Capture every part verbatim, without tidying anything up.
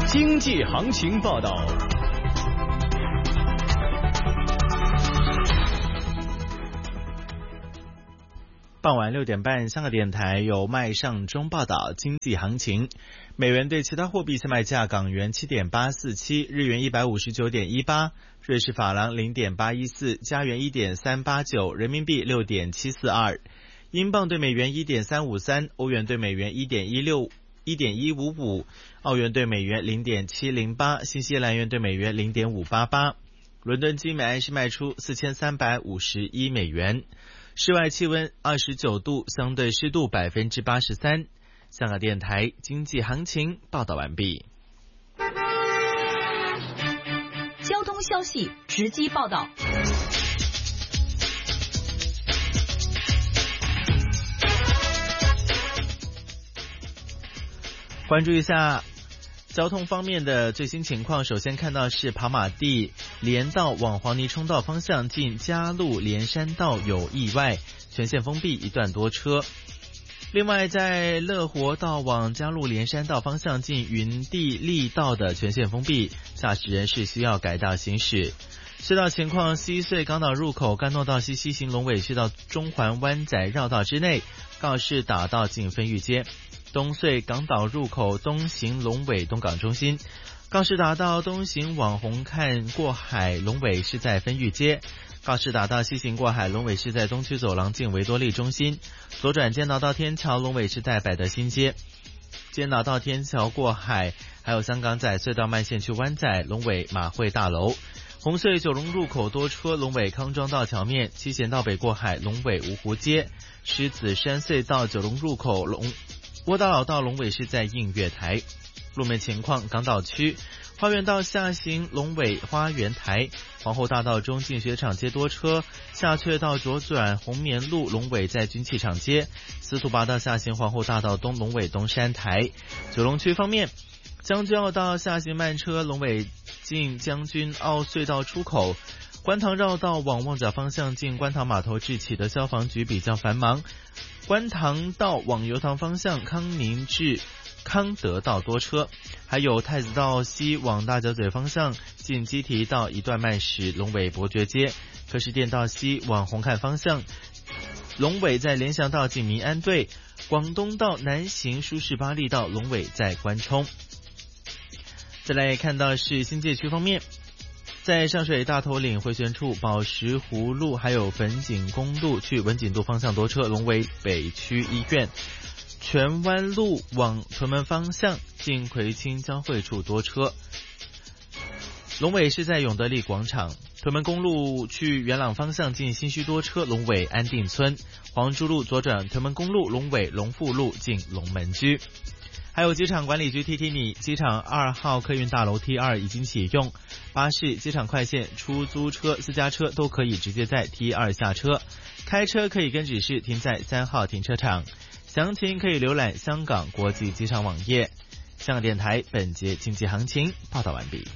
经济行情报道。 傍晚六点半，香港电台由麦尚中报道经济行情。美元对其他货币现卖价：港元七点八四七，日元一百五十九点一八，瑞士法郎零点八一四，加元一点三八九，人民币六点七四二，英镑对美元一点三五三，欧元对美元一点一六。一点一五五，澳元对美元零点七零八，新西兰元对美元零点五八八。伦敦金每安士卖出四千三百五十一美元。室外气温二十九度，相对湿度百分之八十三。香港电台经济行情报道完毕。 交通消息直击报道。 关注一下交通方面的最新情况。首先看到是跑马地连道往黄泥涌道方向近嘉路连山道有意外，全线封闭，一段多车。另外在乐活道往嘉路连山道方向近云地利道的全线封闭，驾驶人士需要改道行驶。隧道情况：西隧港岛入口干诺道西西行龙尾隧道中环湾仔绕道之内，告士打道进分域街。东隧港岛入口东行龙尾东港中心，告士打道东行往红磡过海龙尾是在分域街，告士打道西行过海龙尾是在东区走廊进维多利中心，左转坚道到天桥龙尾是在百德新街，坚道到天桥过海，还有香港仔隧道慢线去湾仔龙尾马会大楼。红隧九龙入口多车，龙尾康庄道桥面，七贤道北过海龙尾芜湖街，狮子山隧道九龙入口龙窝道老道龙尾是在映月台。路面情况：港岛区花园道下行龙尾花园台，皇后大道中进雪场街多车，下阙道左转红棉路龙尾在军器厂街，司徒拔道下行皇后大道东龙尾东山台。九龙区方面，将军澳道下行慢车龙尾进将军澳隧道出口，观塘绕道往旺角方向进观塘码头至启德消防局比较繁忙，观塘道往油塘方向康宁至康德道多车，还有太子道西往大角咀方向进基堤道一段慢驶龙尾伯爵街，柯士甸道西往红磡方向龙尾在联翔道进民安队，广东道南行舒适巴利道龙尾在关冲。再来看到是新界区方面，在上水大头岭回旋处宝石湖路还有粉锦公路去文锦渡方向多车，龙尾北区医院，荃湾路往屯门方向进葵青交汇处多车，龙尾是在永德利广场，屯门公路去元朗方向进新墟多车，龙尾安定村，黄珠路左转屯门公路龙尾龙富路进龙门居。还有机场管理局提提你，机场二号客运大楼 T 二 已经启用，巴士、机场快线、出租车、私家车都可以直接在 T 二 下车，开车可以跟指示停在三号停车场。详情可以浏览香港国际机场网页。香港电台本节经济行情报道完毕。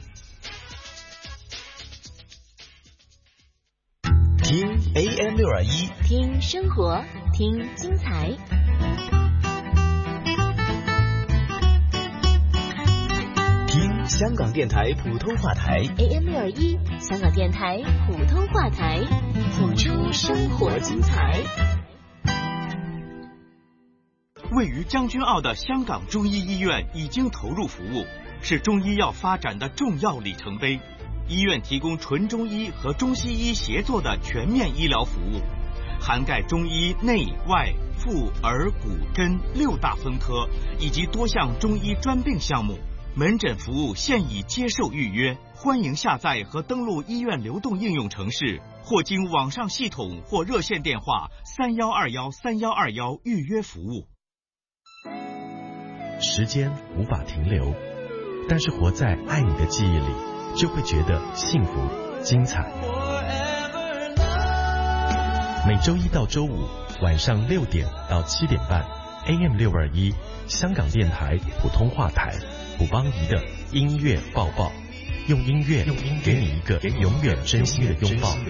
听 A M 六二一， 听生活，听精彩。 听香港电台普通话台 A M 六二一，香港电台普通话台，谱出生活精彩。 位于将军澳的香港中医医院已经投入服务，是中医药发展的重要里程碑。医院提供纯中医和中西医协作的全面医疗服务，涵盖中医内外妇儿骨针六大分科以及多项中医专病项目。门诊服务现已接受预约，欢迎下载和登录医院流动应用程式，或经网上系统或热线电话三幺二幺三幺二幺预约服务。 时间无法停留，但是活在爱你的记忆里，就会觉得幸福精彩。每周一到周五晚上六点到七点半 A M 六二一，香港电台普通话台，卜邦仪的音乐抱抱，用音乐给你一个永远真心的拥抱。